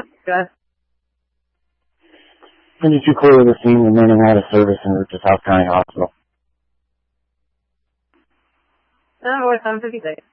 Good. When did you clear the scene remaining out of service en route to South County Hospital? Or 7:56.